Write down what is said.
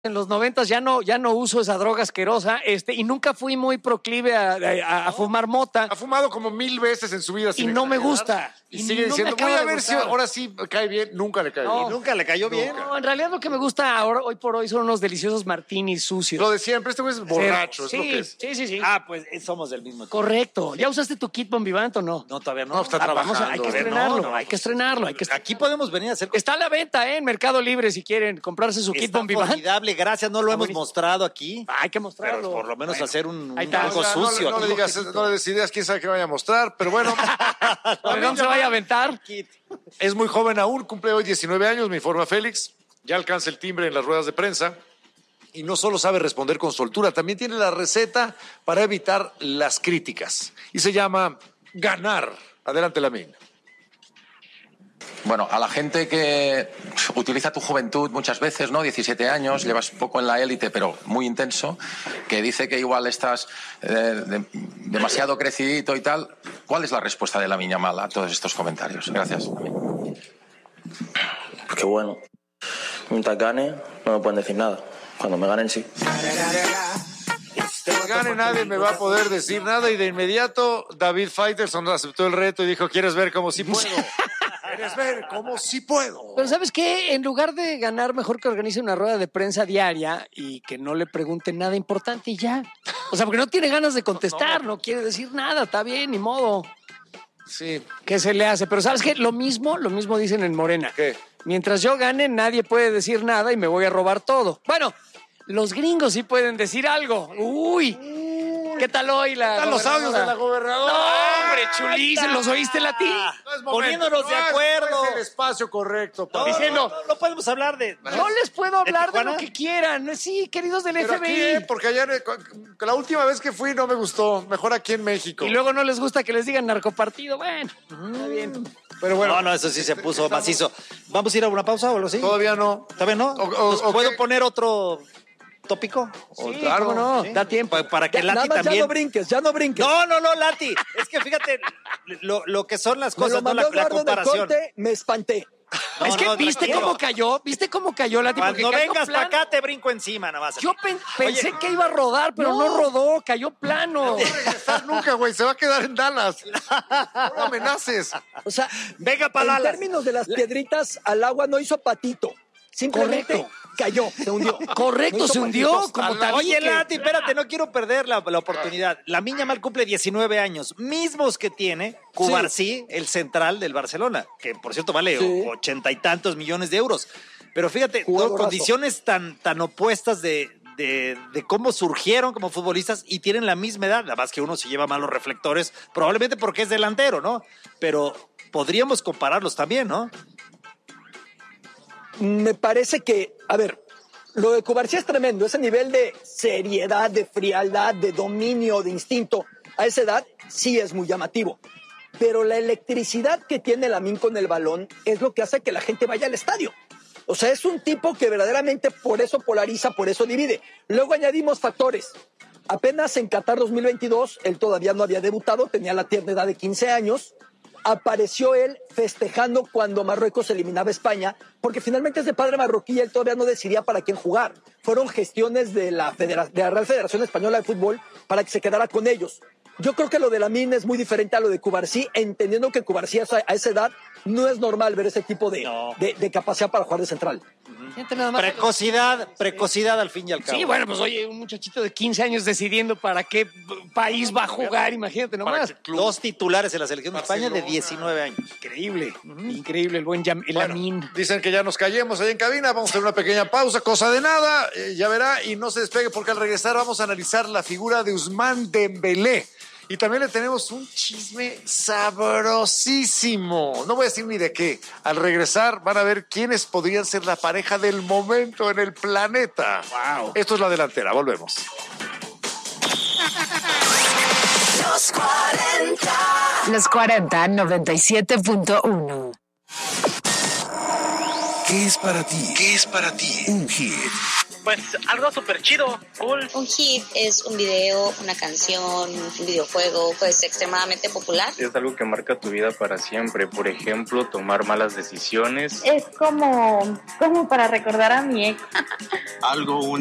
En los 90 ya no uso esa droga asquerosa, y nunca fui muy proclive a fumar mota. Ha fumado como 1000 veces en su vida. Y no me gusta. Y sigue diciendo, voy a ver si ahora sí cae bien. Nunca le cae bien. ¿Y nunca le cayó bien? No, en realidad lo que me gusta ahora, hoy por hoy, son unos deliciosos martinis sucios. Lo de siempre, este güey es borracho, es lo que es. Sí. Ah, pues somos del mismo equipo. Correcto. ¿Ya usaste tu kit Bon Vivant o no? No, todavía no. No, está trabajando. Hay que estrenarlo, No, hay que estrenarlo. Aquí podemos venir a hacer... Está a la venta, en Mercado Libre, si quieren comprarse su kit Está Bon Vivant. formidable, gracias. No lo hemos mostrado aquí. Hay que Pero mostrarlo. por lo menos hacer un ahí está. algo O sea, sucio. no aquí. le des ideas, quién sabe qué vaya a mostrar, pero bueno. ¿Dónde se vaya a aventar? Es muy joven aún, cumple hoy 19 años, me informa Félix. Ya alcanza el timbre en las ruedas de prensa. Y no solo sabe responder con soltura, también tiene la receta para evitar las críticas. Y se llama ganar. Adelante, Lamine. Bueno, a la gente que utiliza tu juventud muchas veces, ¿no? 17 años, llevas poco en la élite, pero muy intenso, que dice que igual estás demasiado crecidito y tal. ¿Cuál es la respuesta de Lamine Yamal a todos estos comentarios? Gracias. Porque bueno, mientras gane, no me pueden decir nada. Cuando me ganen, sí. Que gane nadie me va a poder decir nada. Y de inmediato, David Faitelson aceptó el reto y dijo, ¿quieres ver cómo sí puedo? ¿Quieres ver cómo sí puedo? Pero ¿sabes qué? En lugar de ganar, mejor que organice una rueda de prensa diaria y que no le pregunten nada importante y ya. O sea, porque no tiene ganas de contestar, no quiere decir nada, está bien, ni modo. Sí. ¿Qué se le hace? Pero ¿sabes qué? Lo mismo dicen en Morena. ¿Qué? Mientras yo gane, nadie puede decir nada y me voy a robar todo. Bueno, los gringos sí pueden decir algo. Uy, ¿qué tal hoy la Están los audios de la gobernadora. No, hombre, chulísimos, ¿los oíste, Lati? No es momento, Poniéndonos de acuerdo. No es el espacio correcto. No, Diciendo, no podemos hablar de... Yo les puedo hablar de Tijuana? lo que quieran. Sí, queridos del Pero FBI. aquí, porque ayer, la última vez que fui no me gustó. Mejor aquí en México. Y luego no les gusta que les digan narcopartido. Bueno, está bien. Pero bueno. No, eso sí se puso macizo. ¿Vamos a ir a una pausa o algo así? Todavía no. ¿Todavía no? ¿Puedo poner otro tópico? Sí, claro, no, da tiempo. Para que Lati nada más también... ya no brinques. No, Lati. Es que fíjate lo que son las Me lo cosas, no mandó la Eduardo del comparación. corte, me espanté. No, es que ¿viste cómo cayó, Lati? Porque Cuando cayó vengas plano. para acá te brinco encima nada más. Yo pensé que iba a rodar, pero no rodó, cayó plano. No va a regresar nunca, güey. Se va a quedar en Dallas. No amenaces. O sea, Venga para en Dallas. términos de las piedritas, al agua no hizo patito. Simplemente Correcto. cayó, se hundió. Correcto, No hizo se hundió patitos. como tabique. Oye, Lati, espérate, no quiero perder la oportunidad. Lamine Yamal cumple 19 años, mismos que tiene Cubarsí, el central del Barcelona, que por cierto vale 80 y tantos millones de euros. Pero fíjate, Jugadorazo. condiciones tan opuestas de cómo surgieron como futbolistas y tienen la misma edad. Nada más que uno se lleva más los reflectores, probablemente porque es delantero, ¿no? Pero podríamos compararlos también, ¿no? Me parece que, a ver, lo de Cubarsí es tremendo. Ese nivel de seriedad, de frialdad, de dominio, de instinto, a esa edad sí es muy llamativo. Pero la electricidad que tiene Lamine con el balón es lo que hace que la gente vaya al estadio. O sea, es un tipo que verdaderamente por eso polariza, por eso divide. Luego añadimos factores. Apenas en Qatar 2022, él todavía no había debutado, tenía la tierna edad de 15 años. Apareció él festejando cuando Marruecos eliminaba a España, porque finalmente es de padre marroquí y él todavía no decidía para quién jugar. Fueron gestiones de la Real Federación Española de Fútbol para que se quedara con ellos. Yo creo que lo de Lamine es muy diferente a lo de Cubarsí, entendiendo que Cubarsí a esa edad no es normal ver ese tipo de capacidad para jugar de central. Fíjate nada más. Precocidad al fin y al cabo. Sí, bueno, pues oye, un muchachito de 15 años decidiendo para qué país va a jugar, imagínate nomás. Dos titulares en la selección de España de 19 años. Increíble, increíble el buen Lamine. Dicen que ya nos callemos ahí en cabina. Vamos a hacer una pequeña pausa, cosa de nada. Ya verá, y no se despegue porque al regresar vamos a analizar la figura de Ousmane Dembélé. Y también le tenemos un chisme sabrosísimo. No voy a decir ni de qué. Al regresar van a ver quiénes podrían ser la pareja del momento en el planeta. Wow. Esto es La Delantera. Volvemos. Los 40 97.1. ¿Qué es para ti? ¿Qué es para ti? Un hit. Pues algo súper chido, cool. Un hit es un video, una canción, un videojuego, pues extremadamente popular. Es algo que marca tu vida para siempre. Por ejemplo, tomar malas decisiones. Es como para recordar a mi ex. Algo